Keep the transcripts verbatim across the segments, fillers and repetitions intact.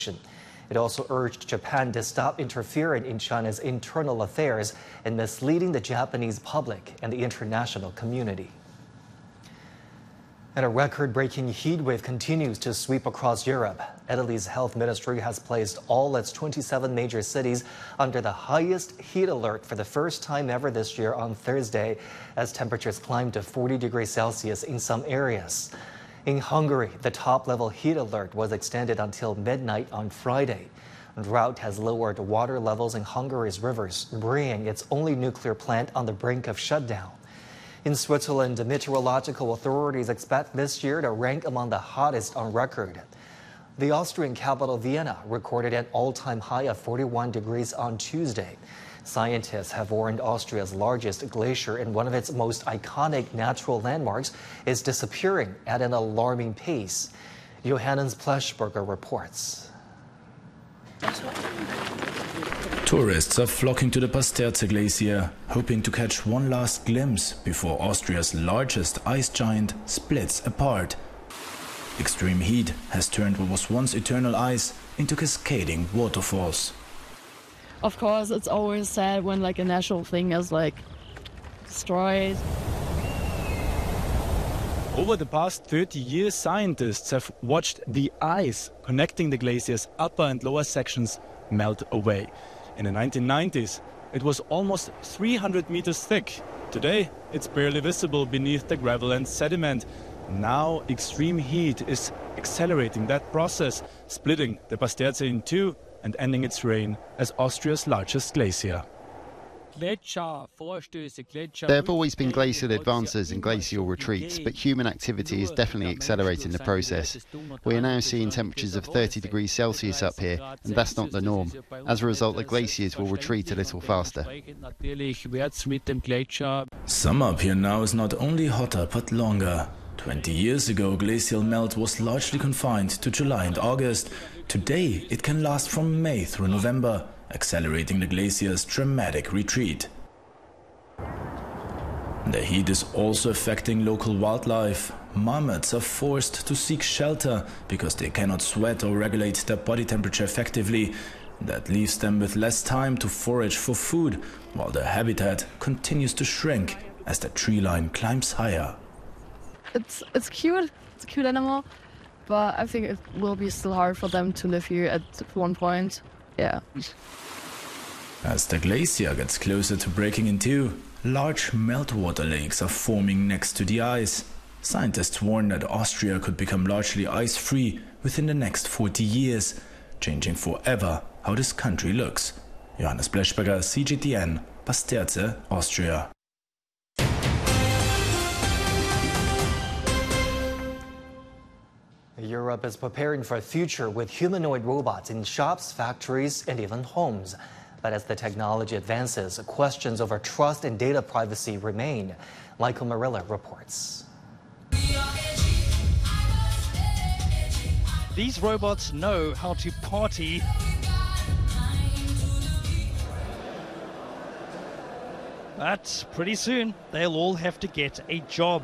It also urged Japan to stop interfering in China's internal affairs and misleading the Japanese public and the international community. And a record-breaking heat wave continues to sweep across Europe. Italy's health ministry has placed all its twenty-seven major cities under the highest heat alert for the first time ever this year on Thursday, as temperatures climbed to forty degrees Celsius in some areas. In Hungary, the top-level heat alert was extended until midnight on Friday. Drought has lowered water levels in Hungary's rivers, bringing its only nuclear plant on the brink of shutdown. In Switzerland, the meteorological authorities expect this year to rank among the hottest on record. The Austrian capital, Vienna, recorded an all-time high of forty-one degrees on Tuesday. Scientists have warned Austria's largest glacier and one of its most iconic natural landmarks is disappearing at an alarming pace. Johannes Pleschberger reports. Tourists are flocking to the Pasterze Glacier, hoping to catch one last glimpse before Austria's largest ice giant splits apart. Extreme heat has turned what was once eternal ice into cascading waterfalls. Of course, it's always sad when like a natural thing is like destroyed. Over the past thirty years, scientists have watched the ice connecting the glacier's upper and lower sections melt away. In the nineteen nineties, it was almost three hundred meters thick. Today, it's barely visible beneath the gravel and sediment. Now, extreme heat is accelerating that process, splitting the Pasterze in two and ending its reign as Austria's largest glacier. There have always been glacial advances and glacial retreats, but human activity is definitely accelerating the process. We are now seeing temperatures of thirty degrees Celsius up here, and that's not the norm. As a result, the glaciers will retreat a little faster. Summer up here now is not only hotter but longer. twenty years ago, glacial melt was largely confined to July and August. Today, it can last from May through November, accelerating the glacier's dramatic retreat. The heat is also affecting local wildlife. Marmots are forced to seek shelter because they cannot sweat or regulate their body temperature effectively. That leaves them with less time to forage for food, while their habitat continues to shrink as the tree line climbs higher. It's it's cute. It's a cute animal, but I think it will be still hard for them to live here at one point. Yeah. As the glacier gets closer to breaking in two, large meltwater lakes are forming next to the ice. Scientists warn that Austria could become largely ice-free within the next forty years, changing forever how this country looks. Johannes Pleschberger, C G T N, Pasterze, Austria. Europe is preparing for a future with humanoid robots in shops, factories, and even homes. But as the technology advances, questions over trust and data privacy remain. Michael Marilla reports. These robots know how to party but pretty soon they'll all have to get a job.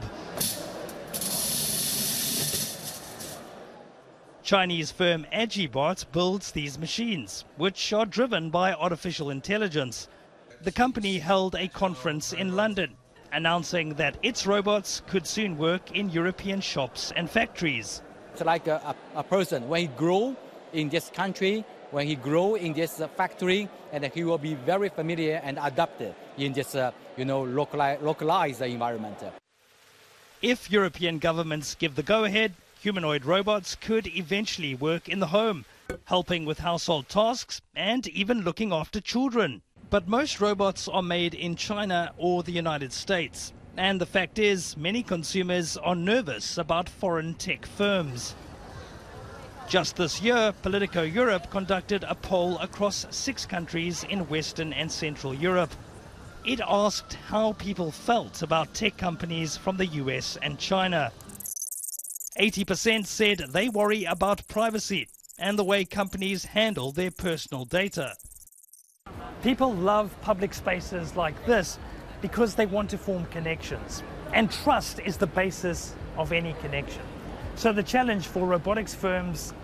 Chinese firm Agibot builds these machines, which are driven by artificial intelligence. The company held a conference in London, announcing that its robots could soon work in European shops and factories. It's like a, a, a person, when he grow in this country, when he grow in this uh, factory, and he will be very familiar and adapted in this, uh, you know, locali localized environment. If European governments give the go-ahead, humanoid robots could eventually work in the home, helping with household tasks and even looking after children. But most robots are made in China or the United States. And the fact is, many consumers are nervous about foreign tech firms. Just this year, Politico Europe conducted a poll across six countries in Western and Central Europe. It asked how people felt about tech companies from the U S and China. eighty percent said they worry about privacy and the way companies handle their personal data. People love public spaces like this because they want to form connections. And trust is the basis of any connection. So the challenge for robotics firms